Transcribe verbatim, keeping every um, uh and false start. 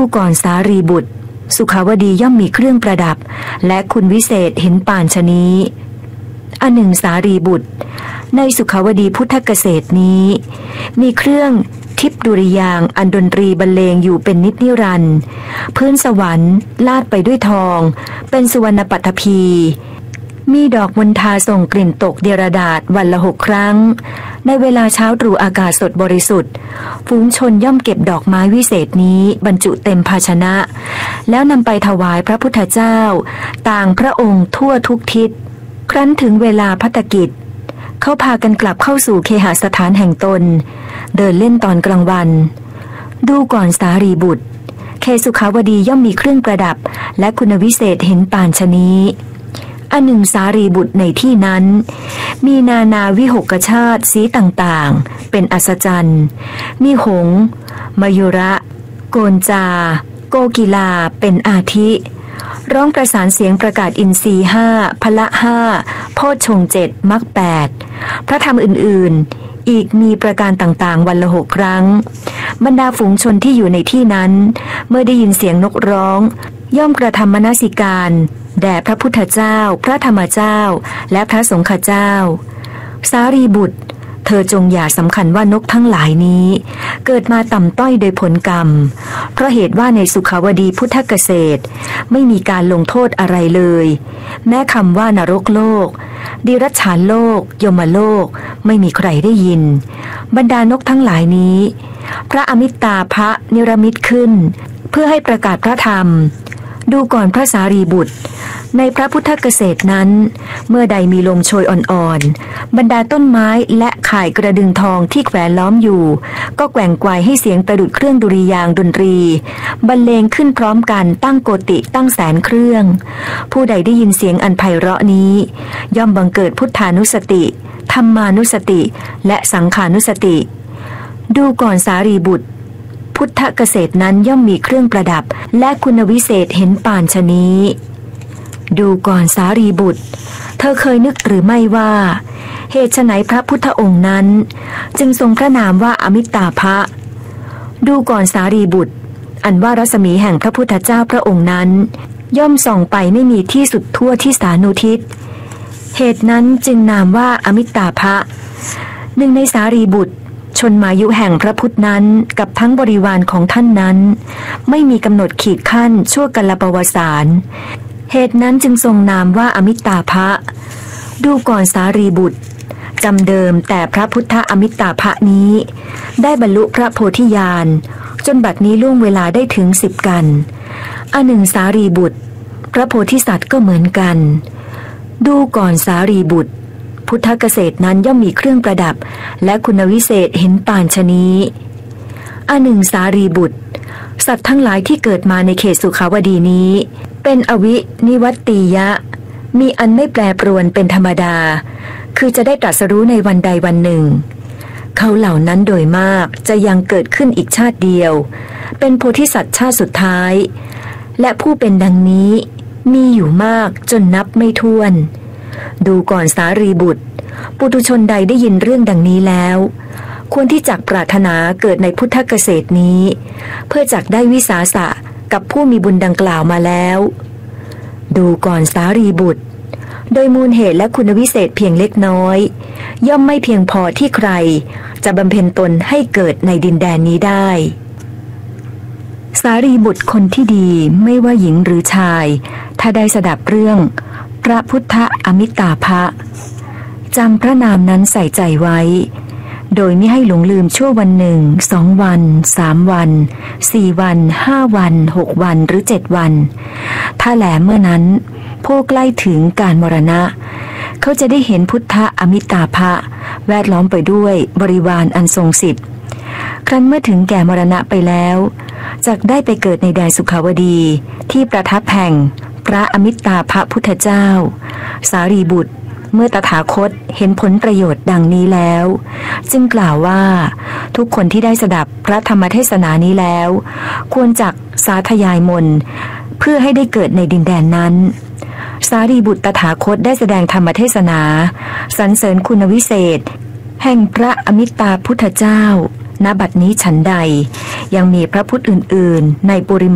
ก่อนสารีบุตรสุขาวดีย่อมมีเครื่องประดับและคุณวิเศษเห็นป่านชะนี้อันหนึ่งสารีบุตรในสุขาวดีพุทธเกษตรนี้มีเครื่องทิพดุริยางอันดนตรีบรรเลงอยู่เป็นนิจนิรันดร์พื้นสวรรค์ลาดไปด้วยทองเป็นสุวรรณปัตภีมีดอกมณฑาส่งกลิ่นตกเดรดาษวันละหกครั้งในเวลาเช้าตรู่อากาศสดบริสุทธิ์ฝูงชนย่อมเก็บดอกไม้วิเศษนี้บรรจุเต็มภาชนะแล้วนำไปถวายพระพุทธเจ้าต่างพระองค์ทั่วทุกทิศครั้นถึงเวลาภัตกิจเขาพากันกลับเข้าสู่เคหสถานแห่งตนเดินเล่นตอนกลางวันดูก่อนสารีบุตรเคสุขาวดีย่อมมีเครื่องประดับและคุณวิเศษเห็นป่านชะนี้อันหนึ่งสารีบุตรในที่นั้นมีนานาวิหกชาติสีต่างๆเป็นอัศจรรย์มีหงส์มยุระโกนจาโกกีลาเป็นอาทิร้องประสานเสียงประกาศอินทรีห้าพละห้าโพชฌงค์เจ็ดมรรคแปดพระธรรมอื่นๆอีกมีประการต่างๆวันละหกครั้งบรรดาฝูงชนที่อยู่ในที่นั้นเมื่อได้ยินเสียงนกร้องย่อมกระทำมนสิการแด่พระพุทธเจ้าพระธรรมเจ้าและพระสงฆ์เจ้าสารีบุตรเธอจงอย่าสำคัญว่านกทั้งหลายนี้เกิดมาต่ำต้อยโดยผลกรรมเพราะเหตุว่าในสุขาวดีพุทธเกษตรไม่มีการลงโทษอะไรเลยแม้คำว่านรกโลกดิรัจฉานโลกยมโลกไม่มีใครได้ยินบรรดานกทั้งหลายนี้พระอมิตตาภะนิรมิตขึ้นเพื่อให้ประกาศพระธรรมดูก่อนพระสารีบุตรในพระพุทธเกษตรนั้นเมื่อใดมีลมโชยอ่อนๆบรรดาต้นไม้และข่ายกระดึงทองที่แขวนล้อมอยู่ก็แกว่งไกวให้เสียงประดุจเครื่องดุริยางค์ดนตรีบรรเลงขึ้นพร้อมกันตั้งโกติตั้งแสนเครื่องผู้ใดได้ยินเสียงอันไพเราะนี้ย่อมบังเกิดพุทธานุสติธรรมานุสติและสังขานุสติดูก่อนสารีบุตรพุทธเกษตรนั้นย่อมมีเครื่องประดับและคุณวิเศษเห็นป่านชะนี้ดูก่อนสารีบุตรเธอเคยนึกหรือไม่ว่าเหตุไฉนพระพุทธองค์นั้นจึงทรงพระนามว่าอมิตตาภะดูก่อนสารีบุตรอันว่ารัศมีแห่งพระพุทธเจ้าพระองค์นั้นย่อมส่องไปไม่มีที่สุดทั่วที่สานุทิศเหตุนั้นจึงนามว่าอมิตตาภะหนึ่งในสารีบุตรชนมายุแห่งพระพุทธนั้นกับทั้งบริวารของท่านนั้นไม่มีกำหนดขีดขั้นชั่วกัลปวสานเหตุนั้นจึงทรงนามว่าอมิตตาภะดูก่อนสารีบุตรจำเดิมแต่พระพุทธอมิตตาภะนี้ได้บรรลุพระโพธิญาณจนบัดนี้ล่วงเวลาได้ถึงสิบกันอันหนึ่งสารีบุตรพระโพธิสัตว์ก็เหมือนกันดูก่อนสารีบุตรพุทธเกษตรนั้นย่อมมีเครื่องประดับและคุณวิเศษเห็นป่านชะนี้อันหนึ่งสารีบุตรสัตว์ทั้งหลายที่เกิดมาในเขตสุขาวดีนี้เป็นอวินิวัตติยะมีอันไม่แปรปรวนเป็นธรรมดาคือจะได้ตรัสรู้ในวันใดวันหนึ่งเขาเหล่านั้นโดยมากจะยังเกิดขึ้นอีกชาติเดียวเป็นโพธิสัตว์ชาติสุดท้ายและผู้เป็นดังนี้มีอยู่มากจนนับไม่ถ้วนดูก่อนสารีบุตรปุถุชนใดได้ยินเรื่องดังนี้แล้วควรที่จักปรารถนาเกิดในพุทธเกษตรนี้เพื่อจักได้วิสาสะกับผู้มีบุญดังกล่าวมาแล้วดูก่อนสารีบุตรโดยมูลเหตุและคุณวิเศษเพียงเล็กน้อยย่อมไม่เพียงพอที่ใครจะบำเพ็ญตนให้เกิดในดินแดนนี้ได้สารีบุตรคนที่ดีไม่ว่าหญิงหรือชายถ้าได้สดับเรื่องพระพุทธอมิตตาภะจำพระนามนั้นใส่ใจไว้โดยไม่ให้หลงลืมชั่ววันหนึ่งสองวันสามวันสี่วันห้าวันหกวันหรือเจ็ดวันถ้าแหลเมื่อนั้นผู้ใกล้ถึงการมรณะเขาจะได้เห็นพุทธอมิตตาภะแวดล้อมไปด้วยบริวารอันทรงสิทธิ์ครั้นเมื่อถึงแก่มรณะไปแล้วจักได้ไปเกิดในแดนสุขาวดีที่ประทับแห่งพระอมิตตาภะพุทธเจ้าสารีบุตรเมื่อตถาคตเห็นผลประโยชน์ดังนี้แล้วจึงกล่าวว่าทุกคนที่ได้สดับพระธรรมเทศนานี้แล้วควรจักสาธยายมนต์เพื่อให้ได้เกิดในดินแดนนั้นสารีบุตรตถาคตได้แสดงธรรมเทศนาสรรเสริญคุณวิเศษแห่งพระอมิตตาพุทธเจ้าณบัดนี้ฉันใดยังมีพระพุทธอื่นๆในปุริ